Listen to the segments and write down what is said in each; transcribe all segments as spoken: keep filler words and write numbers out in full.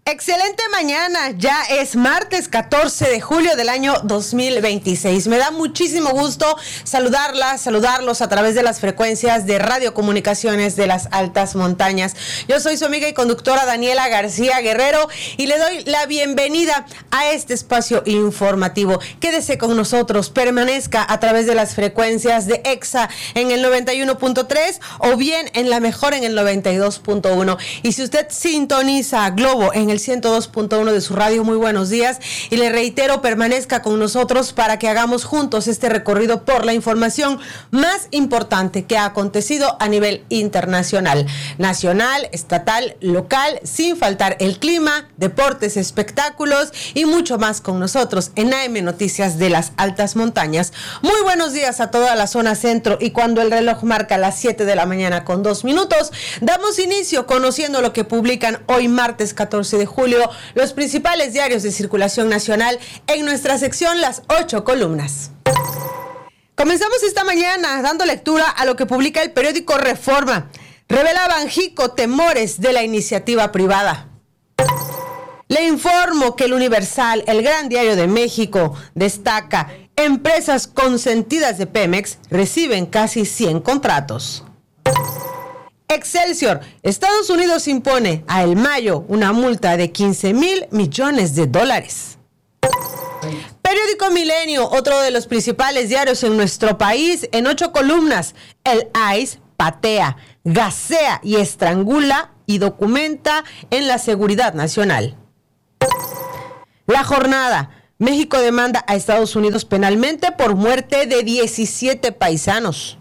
Excelente mañana, ya es martes catorce de julio del año dos mil veintiséis. Me da muchísimo gusto saludarlas, saludarlos a través de las frecuencias de radiocomunicaciones de las altas montañas. Yo soy su amiga y conductora Daniela García Guerrero y le doy la bienvenida a este espacio informativo. Quédese con nosotros, permanezca a través de las frecuencias de EXA en el noventa y uno punto tres o bien en la mejor en el noventa y dos punto uno. Y si usted sintoniza Globo en el ciento dos punto uno de su radio, muy buenos días, y le reitero, permanezca con nosotros para que hagamos juntos este recorrido por la información más importante que ha acontecido a nivel internacional, nacional, estatal, local, sin faltar el clima, deportes, espectáculos y mucho más con nosotros en A M Noticias de las Altas Montañas. Muy buenos días a toda la zona centro, y cuando el reloj marca las siete de la mañana con dos minutos, damos inicio conociendo lo que publican hoy martes catorce de julio los principales diarios de circulación nacional en nuestra sección Las Ocho Columnas. Comenzamos esta mañana dando lectura a lo que publica el periódico Reforma. Revela Banjico temores de la iniciativa privada. Le informo que el Universal, el gran diario de México, destaca: empresas consentidas de Pemex reciben casi cien contratos. Excelsior, Estados Unidos impone a El Mayo una multa de quince mil millones de dólares. Periódico Milenio, otro de los principales diarios en nuestro país, en ocho columnas: el I C E patea, gasea y estrangula y documenta en la seguridad nacional. La Jornada, México demanda a Estados Unidos penalmente por muerte de diecisiete paisanos.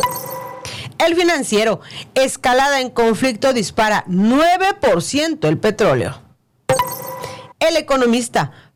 El Financiero, escalada en conflicto dispara nueve por ciento el petróleo. El Economista,